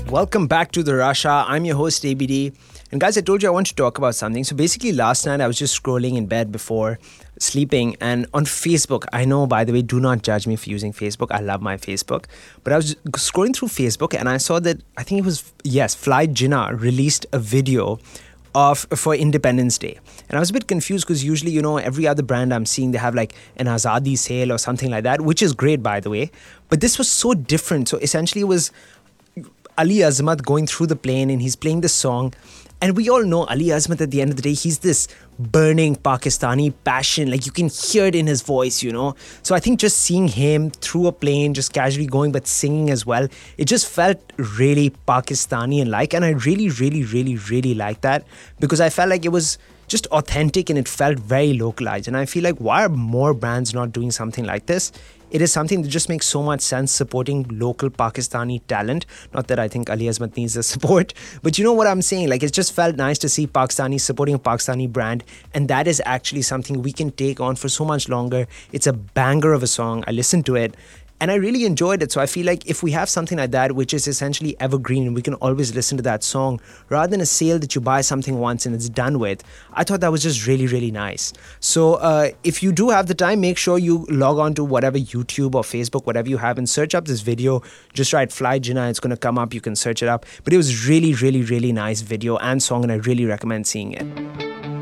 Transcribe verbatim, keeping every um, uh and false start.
Welcome back to The Rasha. I'm your host, A B D. And guys, I told you I want to talk about something. So basically, last night I was just scrolling in bed before sleeping, and on Facebook, I know, by the way, do not judge me for using Facebook. I love my Facebook. But I was scrolling through Facebook and I saw that, I think it was, yes, Fly Jinnah released a video of for Independence Day. And I was a bit confused because usually, you know, every other brand I'm seeing, they have like an Azadi sale or something like that, which is great, by the way. But this was so different. So essentially it was Ali Azmat going through the plane and he's playing the song. And we all know Ali Azmat, at the end of the day, he's this burning Pakistani passion. Like, you can hear it in his voice, you know. So I think just seeing him through a plane, just casually going but singing as well, it just felt really Pakistani and like. And I really, really, really, really liked that because I felt like it was just authentic and it felt very localized. And I feel like, why are more brands not doing something like this? It is something that just makes so much sense, supporting local Pakistani talent. Not that I think Ali Azmat needs the support, but you know what I'm saying? Like, it just felt nice to see Pakistanis supporting a Pakistani brand, and that is actually something we can take on for so much longer. It's a banger of a song. I listened to it and I really enjoyed it. So I feel like if we have something like that, which is essentially evergreen, and we can always listen to that song, rather than a sale that you buy something once and it's done with, I thought that was just really, really nice. So uh, if you do have the time, make sure you log on to whatever YouTube or Facebook, whatever you have, and search up this video. Just write Fly Jinnah, it's going to come up. You can search it up. But it was really, really, really nice video and song, and I really recommend seeing it.